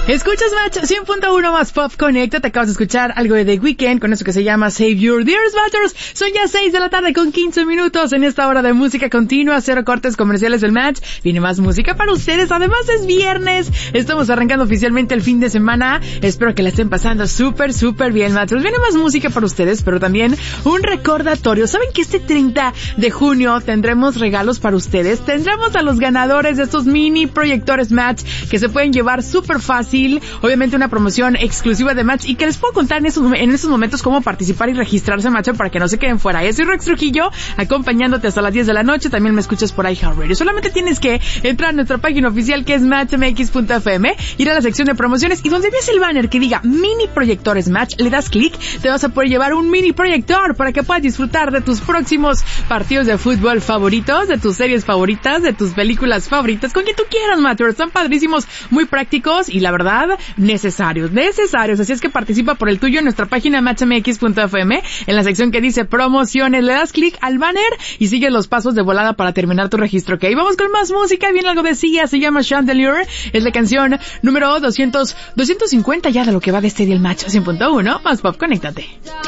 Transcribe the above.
Escuchas Match 100.1 más Pop Connecta. Te acabas de escuchar algo de The Weeknd con eso que se llama Save Your Tears, Batters. Son ya 6 de la tarde con 15 minutos en esta hora de música continua, cero cortes comerciales del Match. Viene más música para ustedes. Además es viernes. Estamos arrancando oficialmente el fin de semana. Espero que la estén pasando súper bien, Matchers. Viene más música para ustedes, pero también un recordatorio. ¿Saben que este 30 de junio tendremos regalos para ustedes? Tendremos a los ganadores de estos mini proyectores Match que se pueden llevar súper fácil. Obviamente una promoción exclusiva de Match y que les puedo contar en estos momentos cómo participar y registrarse, Match, para que no se queden fuera. Yo soy Rex Trujillo, acompañándote hasta las 10 de la noche. También me escuchas por iHeartRadio. Solamente tienes que entrar a nuestra página oficial que es matchmx.fm, ir a la sección de promociones y donde ves el banner que diga mini proyectores Match, le das clic, te vas a poder llevar un mini proyector para que puedas disfrutar de tus próximos partidos de fútbol favoritos, de tus series favoritas, de tus películas favoritas, con quien tú quieras, Match. Están padrísimos, muy prácticos y la verdad necesarios. Así es que participa por el tuyo en nuestra página matchmx.fm, en la sección que dice promociones. Le das clic al banner y sigues los pasos de volada para terminar tu registro. Ok, vamos con más música. Viene algo de Sia, se llama Chandelier. Es la canción número 250 ya de lo que va de este día el Match 100.1 más Pop. Conéctate.